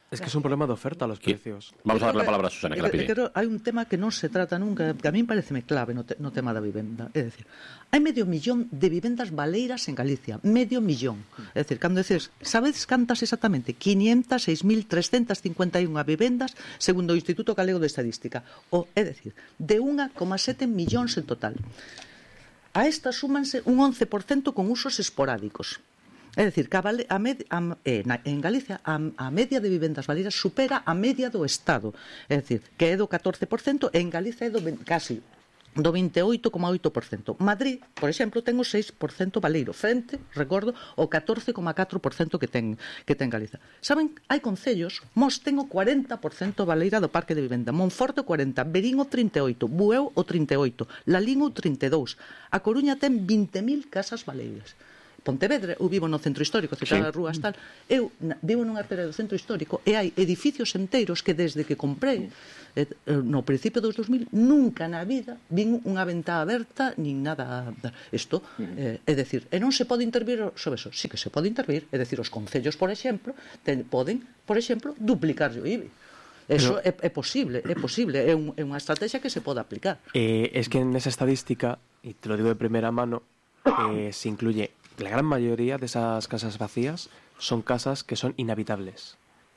Es que es un problema de oferta a los precios. Vamos a dar la palabra a Susana, que la pide. Pero hai un tema que non se trata nunca, que a mí pareceme clave no, te, no tema da vivenda. É dicir, hai medio millón de vivendas baleiras en Galicia. Medio millón. É dicir, cando dices, sabedes cantas exactamente? quinientas seis mil trescentas cincuenta e unha vivendas segundo o Instituto Galego de Estadística. O, é dicir, de un coma sete millóns en total. A estas súmanse un once por cento con usos esporádicos. É dicir, que a, a med, a, eh, na, en Galicia a, a media de vivendas baleiras supera a media do Estado. É dicir, que é do catorce por cento e en Galicia é do casi do veintiocho coma oito por cento. Madrid, por exemplo, ten o seis por cento baleiro, frente, recordo, o catorce coma catro por cento que ten, que ten Galicia. Saben, hai concellos, Mos ten o cuarenta por cento baleira do parque de vivenda, Monforte o cuarenta por cento, Verín o trinta e oito por cento, Bueu o trinta e oito por cento, Lalín o trinta e dous por cento, a Coruña ten vinte mil casas baleiras. Pontevedra, eu vivo no centro histórico, citaba sí. Rúas tal, eu na, vivo nunha área do centro histórico e hai edificios enteiros que desde que comprei eh, no principio dos dos mil nunca na vida vin unha ventá aberta nin nada. Isto, eh, é dicir, e non se pode intervir sobre eso, sí que se pode intervir, é dicir, os concellos, por exemplo, ten, poden, por exemplo, duplicar o I B I. Eso é, é posible, é posible, é, un, é unha estrategia que se pode aplicar. Eh, es que en esa estadística, y te lo digo de primera mano, eh, se incluye la gran mayoría de esas casas vacías son casas que son inhabitables.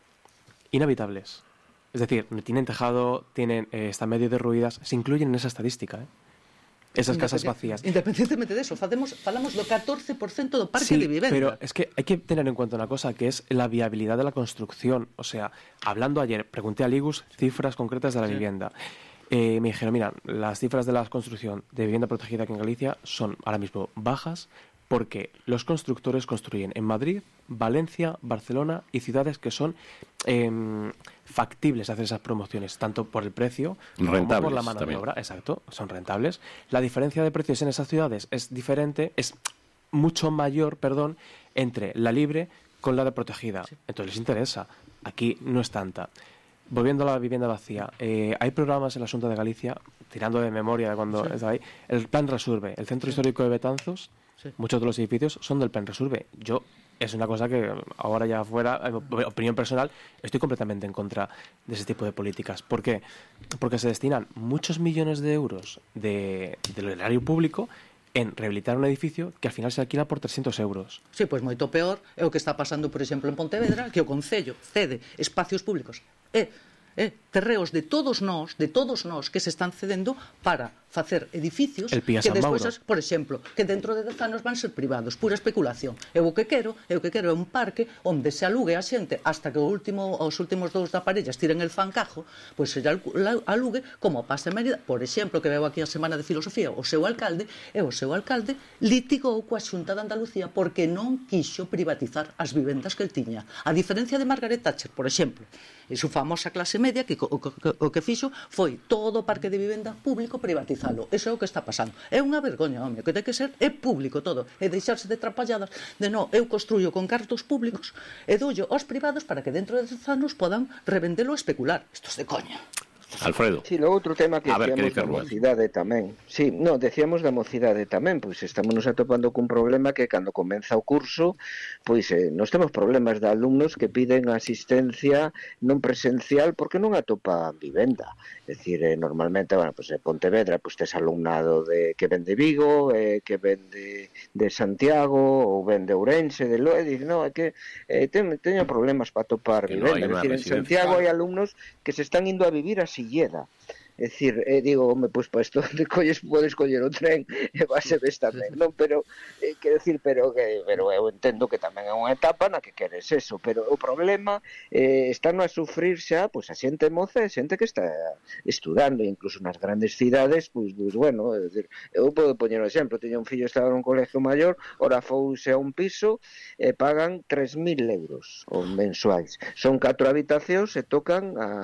Inhabitables. Es decir, tienen tejado, tienen eh, están medio derruidas, se incluyen en esa estadística, ¿eh? Esas casas vacías. Independientemente de eso, facemos, falamos do catorce por cento do parque sí, de vivenda. Pero es que hay que tener en cuenta una cosa, que es la viabilidad de la construcción. O sea, hablando ayer, pregunté a Ligus cifras concretas de la sí. vivienda. Eh, me dijeron, mira, las cifras de la construcción de vivienda protegida aquí en Galicia son ahora mismo bajas, porque los constructores construyen en Madrid, Valencia, Barcelona y ciudades que son eh, factibles hacer esas promociones, tanto por el precio como por la mano también. de obra. Exacto, son rentables. La diferencia de precios en esas ciudades es diferente, es mucho mayor, perdón, entre la libre con la de protegida. Sí. Entonces les interesa. Aquí no es tanta. Volviendo a la vivienda vacía, eh, hay programas en la Xunta de Galicia, tirando de memoria de cuando sí. estaba ahí, el Plan Resurbe, el Centro sí. Histórico de Betanzos. Sí. Muchos de los edificios son del Plan Resurbe. Yo, es una cosa que ahora ya fuera, opinión personal, estoy completamente en contra de ese tipo de políticas. ¿Por qué? Porque se destinan muchos millones de euros de, del erario público en rehabilitar un edificio que al final se alquila por trescientos euros. Sí, pois moito peor é o que está pasando, por exemplo, en Pontevedra, que o Concello cede espacios públicos e eh, terreos de todos nós, de todos nós que se están cedendo para facer edificios que despois, por exemplo, que dentro de dez anos van ser privados, pura especulación. Eu o que quero, eu o que quero é un parque onde se alugue a xente hasta que o último, os últimos dous da parella estiren el fancajo, pois se alugue como pasa en Mérida, por exemplo, que veo aquí a Semana de Filosofía, o seu alcalde, e o seu alcalde litigou coa Xunta de Andalucía porque non quixo privatizar as vivendas que el tiña. A diferencia de Margaret Thatcher, por exemplo, e su famosa clase media que o, o, o que fixo foi todo o parque de vivenda público privatizado. Eso é o que está pasando. É unha vergoña, home, que ten que ser é público todo, e deixarse de trapalladas de no, eu construyo con cartos públicos e doullo aos privados para que dentro de dez anos podan revendelo e especular. Isto é de coña. Alfredo. Sí, lo outro tema que ver, decíamos da mocidade tamén. Sí, no, decíamos da mocidade tamén, pois estamos nos atopando cun problema que cando comeza o curso, pois eh, nos temos problemas de alumnos que piden asistencia non presencial porque non atopan vivenda. É dicir, eh, normalmente, bueno, pois en Pontevedra, pois tes alumnado de que ven de Vigo, eh, que ven de, de Santiago ou ven de Ourense, de Loa, e dice, no, é que eh, ten, teño problemas para atopar que vivenda. No, é dicir, en Santiago hai alumnos que se están indo a vivir a Silleda. É dicir, eh, digo, home, pois para isto de colles, podes coller o tren e vas e ves tamén, non? Pero, eh, quero dicir, pero, que, pero eu entendo que tamén é unha etapa na que queres eso, pero o problema eh, están a sufrir xa, pois a xente moza e xente que está estudando, incluso nas grandes cidades, pois, pois bueno, é dicir, eu podo poñer un exemplo, teño un fillo que estaba nun colegio maior, ora fouse a un piso e pagan tres mil euros mensuais. Son catro habitacións e tocan a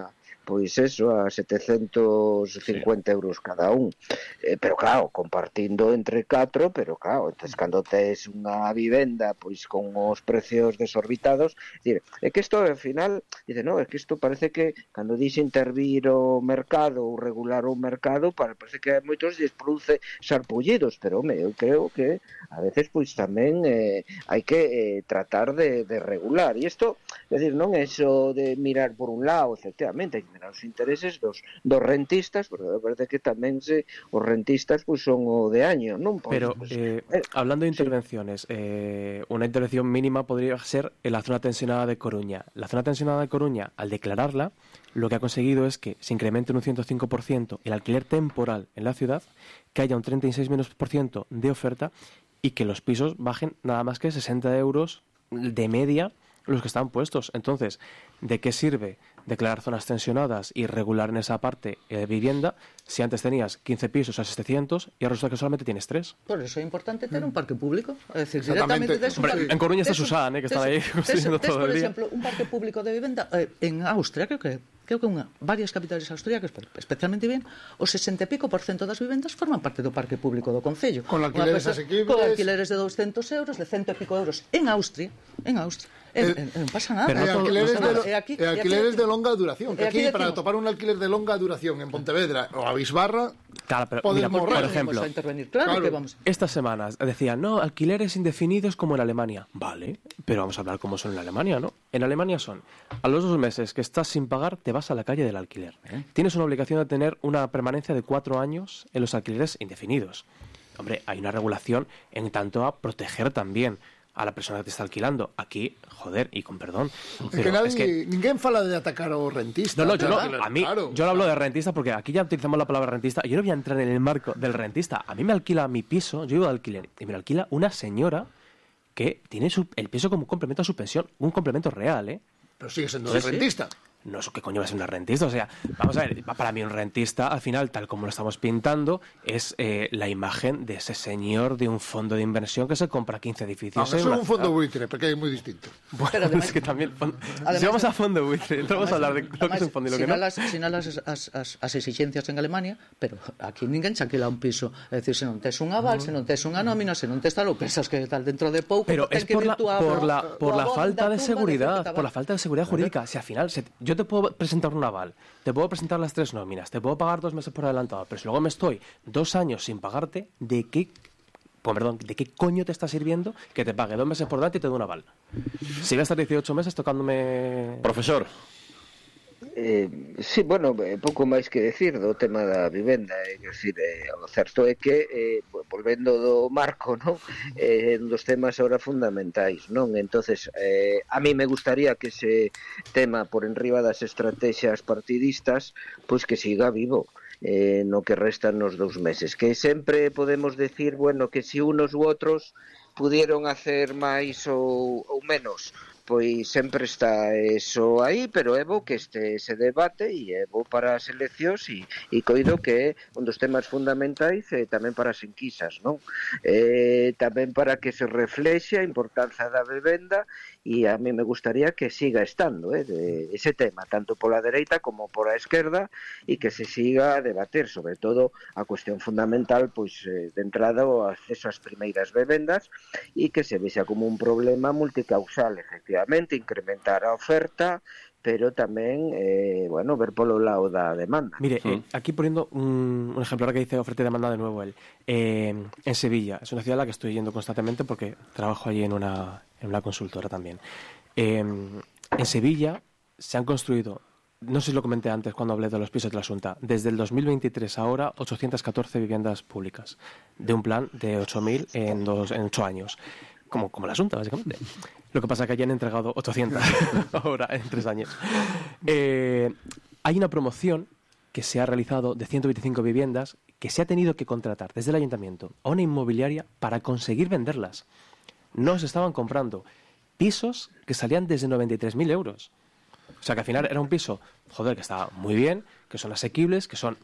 pois eso, a setecientos cincuenta euros cada un. Eh, pero claro, compartindo entre catro, pero claro, entonces cando tes unha vivenda pois con os precios desorbitados, dire, é que isto ao final, dice, no, é que isto parece que cando dixe intervir o mercado ou regular o mercado, parece que a moitos lles produce sarpullidos, pero home, eu creo que a veces pois tamén eh, hai que eh, tratar de, de regular, e isto, é dicir, non é iso de mirar por un lado, efectivamente, hai que mirar os intereses dos, dos rentistas, porque parece que tamén se, os rentistas pues, son o de año, non? Pues, Pero, pues, eh, eh, hablando de sí. intervenciones, eh, una intervención mínima podría ser en la zona tensionada de Coruña. La zona tensionada de Coruña, al declararla, lo que ha conseguido es que se incremente en un ciento cinco por ciento el alquiler temporal en la ciudad, que haya un treinta y seis por ciento menos de oferta y que los pisos bajen nada más que sesenta euros de media los que están puestos. Entonces, ¿de qué sirve declarar zonas tensionadas y regular en esa parte de eh, vivienda si antes tenías quince pisos a setecientos y ahora resulta que solamente tienes tres? Por eso es importante tener un parque público. Es decir, directamente de Hombre, parque, en Coruña está Susana, ¿eh? que está ahí construyendo todo por el día. ejemplo, un parque público de vivienda eh, en Austria, creo que creo que unha, varias capitales austríacas, especialmente bien, o sesenta e pico por cento das vivendas forman parte do parque público do Concello. Con alquileres asequibles. Con alquileres de doscientos euros, de cento e pico euros en Austria, en Austria. Eh, eh, non pasa nada. Pero no alquileres, no de, lo, e aquí, e alquileres aquí, de longa duración. Que aquí, aquí para topar un alquiler de longa duración en Pontevedra o a Bisbarra, claro, pero, mira, por, por ejemplo, claro, claro. Que vamos. Estas semanas decían, no, alquileres indefinidos como en Alemania. Vale, pero vamos a hablar cómo son en Alemania, ¿no? En Alemania son, a los dos meses que estás sin pagar, te vas a la calle del alquiler. ¿Eh? Tienes una obligación de tener una permanencia de cuatro años en los alquileres indefinidos. Hombre, hay una regulación en tanto a proteger también a la persona que te está alquilando. Aquí, joder, y con perdón. Es que nadie, es que ninguén fala de atacar a los rentistas. No, no, yo no, a mí, claro. yo no hablo de rentista porque aquí ya utilizamos la palabra rentista. Yo no voy a entrar en el marco del rentista. A mí me alquila mi piso, yo vivo de alquiler, y me lo alquila una señora que tiene su, el piso como un complemento a su pensión, un complemento real, ¿eh? Pero sigue siendo Entonces, rentista. No sé qué coño va a ser una rentista, o sea, vamos a ver, para mí un rentista, al final, tal como lo estamos pintando, es eh, la imagen de ese señor de un fondo de inversión que se compra quince edificios. No, eso es un fondo buitre, porque es muy distinto. Bueno, además, es que también, además, si vamos a fondo buitre, entonces vamos a hablar de lo además, que es un fondo y lo que no. Las, sin las, as, as, as exigencias en Alemania, pero aquí ninguén se alquila un piso, é dicir, se non tes un aval, se non tes unha nómina, se non tes tal, ou pensas que tal dentro de pouco, pero es por la, por la, por la falta de seguridad, de por la falta de seguridad jurídica. Si al final, se, yo te puedo presentar un aval, te puedo presentar las tres nóminas, te puedo pagar dos meses por adelantado, pero si luego me estoy dos años sin pagarte, ¿de qué, pues, perdón, ¿de qué coño te está sirviendo que te pague dos meses por delante y te dé un aval? Si voy a estar dieciocho meses tocándome... Profesor. Eh, sí, bueno, eh, pouco máis que decir do tema da vivenda, é eh, decir, eh, o certo é que eh, volvendo do marco, non? Eh, un dos temas ahora fundamentais, non? Entonces, eh, a mí me gustaría que ese tema por enriba das estrategias partidistas, pois que siga vivo. Eh, no que restan nos dous meses, que sempre podemos decir, bueno, que si unos u outros pudieron hacer máis ou, ou menos, pois sempre está eso aí, pero é bo que este ese debate e é bo para as eleccións e, e coido que é un dos temas fundamentais e tamén para as enquisas, non? Eh, tamén para que se reflexe a importancia da vivenda e a mí me gustaría que siga estando eh, de ese tema, tanto pola dereita como pola esquerda e que se siga a debater, sobre todo a cuestión fundamental, pois eh, de entrada o acceso ás primeiras vivendas e que se vexa como un problema multicausal, efectivamente, incrementar a oferta, pero tamén, eh, bueno, ver polo lado da demanda. Mire, sí. eh, aquí poniendo un, un ejemplo ahora que dice oferta y demanda de nuevo él. Eh, en Sevilla, es una ciudad a la que estoy yendo constantemente porque trabajo allí en una, en una consultora también. Eh, en Sevilla se han construido, no sé si lo comenté antes cuando hablé de los pisos de la Asunta, desde el dos mil veintitrés ahora ochocientas catorce viviendas públicas, de un plan de ocho mil en, dos, en ocho años. Como, como la Asunta, básicamente. Lo que pasa es que hayan entregado ochocientas ahora en tres años. Eh, hay una promoción que se ha realizado de ciento veinticinco viviendas que se ha tenido que contratar desde el ayuntamiento a una inmobiliaria para conseguir venderlas. No se estaban comprando pisos que salían desde noventa y tres mil euros. O sea que al final era un piso, joder, que estaba muy bien, que son asequibles, que son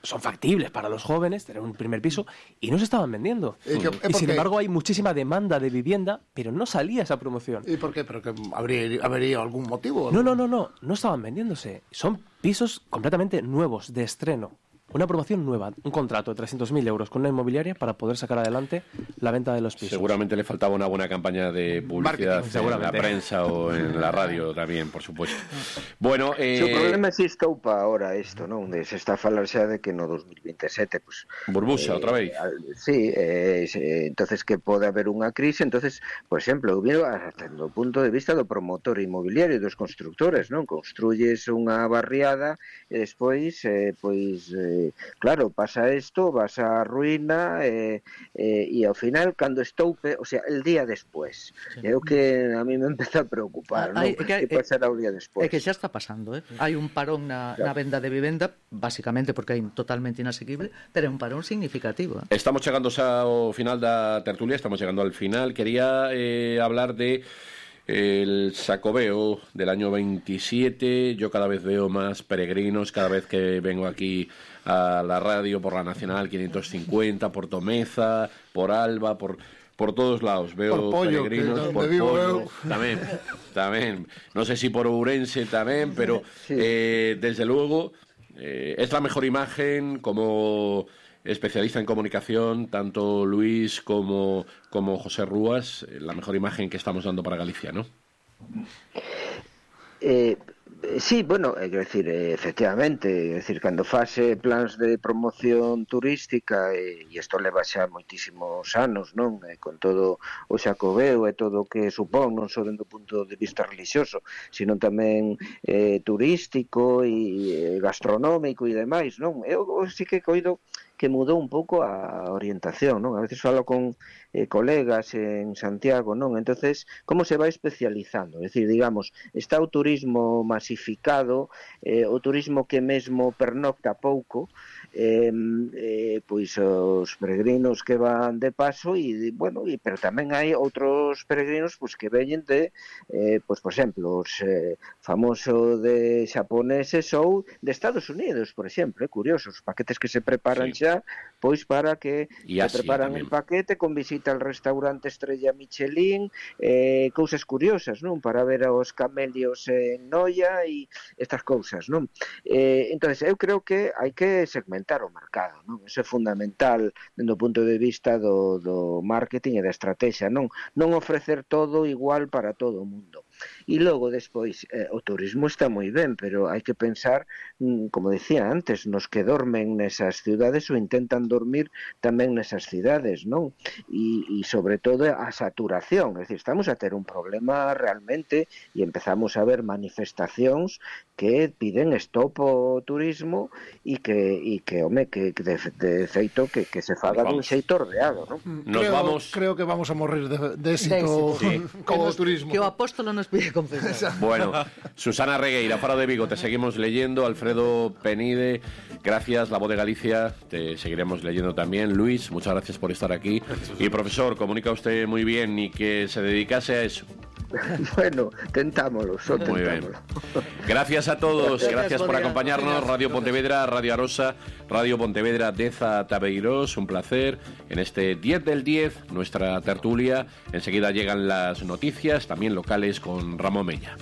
son factibles para los jóvenes, tener un primer piso, y no se estaban vendiendo. ¿Y, que, y sin embargo hay muchísima demanda de vivienda, pero no salía esa promoción. ¿Y por qué? ¿Pero que habría, habría algún motivo? No, no, no, no, no estaban vendiéndose. Son pisos completamente nuevos, de estreno. Una promoción nueva, un contrato de trescientos mil euros con una inmobiliaria para poder sacar adelante la venta de los pisos. Seguramente le faltaba una buena campaña de publicidad Marketing, en la prensa o en la radio tamén, por supuesto. Bueno, eh... Sí, o problema é se estoupa ahora isto, non? De se está a falar xa de que no dos mil veintisiete, pues, burbuxa, eh, outra vez. Sí, eh, eh, entonces que pode haber unha crise, entonces, por exemplo, eu viro hasta do punto de vista do promotor inmobiliario e dos constructores, non? Construyes unha barriada e despois, eh, pois... Eh, claro, pasa isto, vas á ruína e, eh, e ao final, cando estoupe, o sea, el día despois, sí. É o que a mí me empeza a preocupar, ah, non? Que, que pasará o día despois. É que xa está pasando, eh? Hai un parón na, claro. na venda de vivenda, basicamente porque é totalmente inasequible, pero é un parón significativo. Eh? Estamos chegando xa ao final da tertulia, estamos chegando al final. Quería eh, hablar de el Xacobeo del año veintisiete. Yo cada vez veo más peregrinos, cada vez que vengo aquí a la radio, por la Nacional quinientos cincuenta, por Tomeza, por Alba, por por todos lados. Veo por Pollo, peregrinos, por Pollo, tamén, tamén. No sé si por Ourense tamén, pero sí. eh, desde luego eh, es la mejor imagen como especialista en comunicación, tanto Luis como, como José Rúas, la mejor imagen que estamos dando para Galicia, ¿no? Eh, sí, bueno, é decir, efectivamente, é decir, cando fase plans de promoción turística, e, e isto leva xa moitísimos anos, non? E con todo o Xacobeo e todo o que supón, non só dentro do punto de vista religioso, sino tamén eh, turístico e gastronómico e demais, non? Eu sí que coido que mudou un pouco a orientación, non? A veces falo con eh, colegas en Santiago, non? Entonces, como se vai especializando? É dicir, digamos, está o turismo masificado, eh, o turismo que mesmo pernocta pouco, eh, eh, pois os peregrinos que van de paso e, bueno, e, pero tamén hai outros peregrinos pois, que veñen de, eh, pois, por exemplo, os eh, famoso de xaponeses ou de Estados Unidos, por exemplo, é curioso, os paquetes que se preparan sí. xa pois para que se preparan el paquete con visita al restaurante estrella Michelin, eh, cousas curiosas, non? Para ver aos camelios en Noia e estas cousas, non? Eh, entonces, eu creo que hai que segmentar o mercado, non? Eso é fundamental dentro do punto de vista do, do marketing e da estrategia, non? Non ofrecer todo igual para todo o mundo. E logo, despois, eh, o turismo está moi ben, pero hai que pensar, como decía antes, nos que dormen nesas ciudades ou intentan dormir tamén nesas cidades, non? E, e sobre todo, a saturación. É dicir, estamos a ter un problema realmente e empezamos a ver manifestacións que piden stop ao turismo e que, e que home, que, que de, de feito que, que se faga dun xeito ordeado, non? Nos creo, vamos... creo que vamos a morrer de, de éxito, de éxito. Sí. Como que turismo. Que o apóstolo nos pide confesar. Bueno, Susana Regueira, Faro de Vigo, te seguimos leyendo. Alfredo Penide, gracias. La Voz de Galicia, te seguiremos leyendo también. Luis, muchas gracias por estar aquí. Y profesor, comunica usted muy bien y que se dedicase a eso. Bueno, tentámoslo, son Muy tentámoslo. bien. Gracias a todos, gracias, gracias por día. acompañarnos. Gracias. Radio Pontevedra, Radio Arosa, Radio Pontevedra, Deza Tabeiros, un placer. En este diez del diez, nuestra tertulia. Enseguida llegan las noticias, también locales, con Ramón Mella.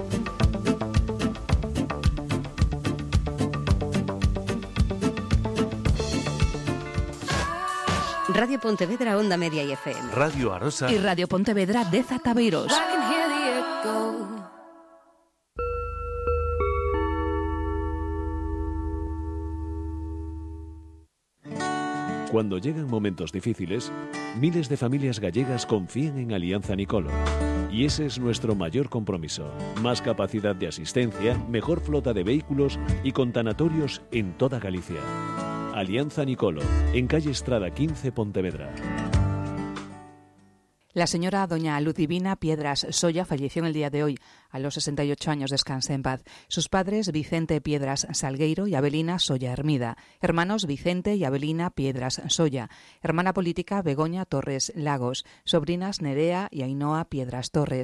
Radio Pontevedra, Onda Media y F M. Radio Arosa y Radio Pontevedra, Deza Tabeiros. Cuando llegan momentos difíciles, miles de familias gallegas confían en Alianza Nicolo. Y ese es nuestro mayor compromiso. Más capacidad de asistencia, mejor flota de vehículos y con tanatorios en toda Galicia. Alianza Nicolo, en calle Estrada quince, Pontevedra. La señora doña Luz Divina Piedras Soya falleció en el día de hoy, a los sesenta y ocho años, descanse en paz. Sus padres, Vicente Piedras Salgueiro y Avelina Soya Hermida. Hermanos, Vicente y Avelina Piedras Soya. Hermana política, Begoña Torres Lagos. Sobrinas, Nerea y Ainhoa Piedras Torres.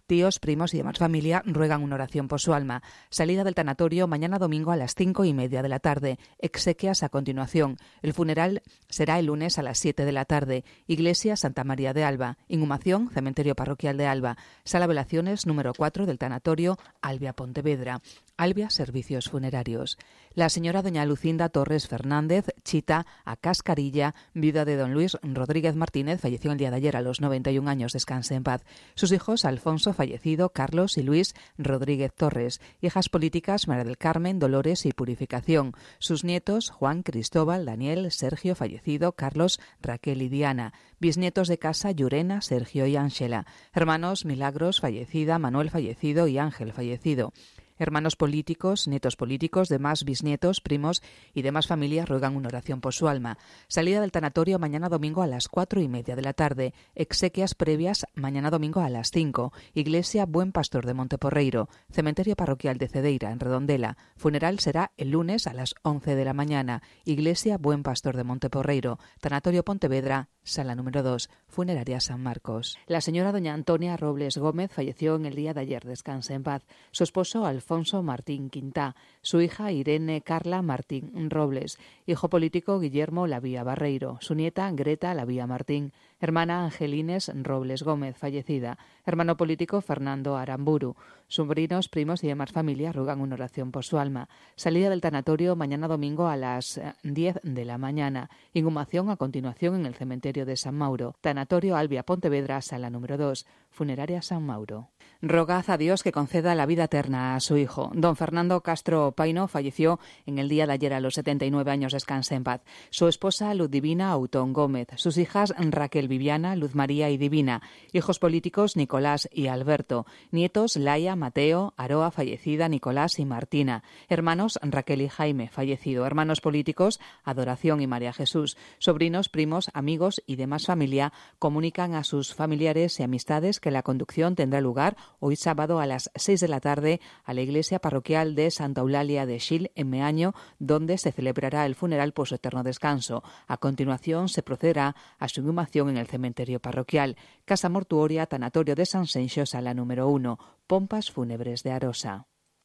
Tíos, primos y demás familia ruegan una oración por su alma. Salida del tanatorio mañana domingo a las cinco y media de la tarde. Exequias a continuación. El funeral será el lunes a las siete de la tarde. Iglesia Santa María de Alba. Inhumación, Cementerio Parroquial de Alba. Sala Velaciones número cuatro del tanatorio Albia Pontevedra. Albia Servicios Funerarios. La señora doña Lucinda Torres Fernández, Chita a Cascarilla, viuda de don Luis Rodríguez Martínez, falleció el día de ayer a los noventa y un años, descanse en paz. Sus hijos, Alfonso, fallecido, Carlos y Luis Rodríguez Torres. Hijas políticas, María del Carmen, Dolores y Purificación. Sus nietos, Juan, Cristóbal, Daniel, Sergio, fallecido, Carlos, Raquel y Diana. Bisnietos de casa, Llurena, Sergio y Ángela. Hermanos, Milagros, fallecida, Manuel, fallecido y Ángel, fallecido. Hermanos políticos, nietos políticos, demás bisnietos, primos y demás familias ruegan una oración por su alma. Salida del tanatorio mañana domingo a las cuatro y media de la tarde. Exequias previas mañana domingo a las cinco. Iglesia Buen Pastor de Monteporreiro. Cementerio Parroquial de Cedeira, en Redondela. Funeral será el lunes a las once de la mañana. Iglesia Buen Pastor de Monteporreiro. Tanatorio Pontevedra, sala número dos. Funeraria San Marcos. La señora doña Antonia Robles Gómez falleció en el día de ayer, descanse en paz. Su esposo, Alfonso Alfonso Martín Quintá, su hija Irene Carla Martín Robles, hijo político Guillermo Lavía Barreiro, su nieta Greta Lavía Martín, hermana Angelines Robles Gómez, fallecida, hermano político Fernando Aramburu, sobrinos, primos y demás familias ruegan una oración por su alma. Salida del tanatorio mañana domingo a las diez de la mañana. Inhumación a continuación en el cementerio de San Mauro. Tanatorio Albia Pontevedra, sala número dos. Funeraria San Mauro. Rogad a Dios que conceda la vida eterna a su hijo. Don Fernando Castro Paino falleció en el día de ayer a los setenta y nueve años, descanse en paz. Su esposa Luz Divina Autón Gómez, sus hijas Raquel Viviana, Luz María y Divina, hijos políticos Nicolás y Alberto, nietos Laia, Mateo, Aroa, fallecida, Nicolás y Martina, hermanos Raquel y Jaime, fallecido, hermanos políticos Adoración y María Jesús, sobrinos, primos, amigos y demás familia comunican a sus familiares y amistades que la conducción tendrá lugar hoy sábado a las seis de la tarde a la iglesia parroquial de Santa Eulalia de Xil, en Meaño, donde se celebrará el funeral por su eterno descanso. A continuación se procederá a su inhumación en el cementerio parroquial. Casa Mortuoria, Tanatorio de San Senxo, sala número uno. Pompas fúnebres de Arosa.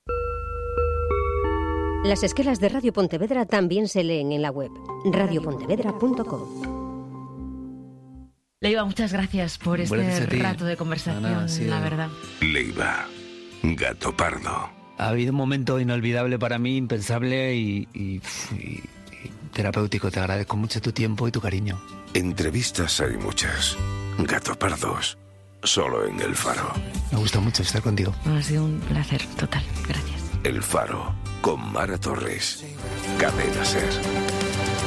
Las esquelas de Radio Pontevedra también se leen en la web radio pontevedra punto com. Leiva, muchas gracias por este rato de conversación, no, no, sí, la verdad. Leiva, Gato Pardo. Ha habido un momento inolvidable para mí, impensable y, y, y, y terapéutico. Te agradezco mucho tu tiempo y tu cariño. Entrevistas hay muchas. Gato Pardos, solo en El Faro. Me gusta mucho estar contigo. Ha sido un placer total, gracias. El Faro, con Mara Torres. Cadena Ser.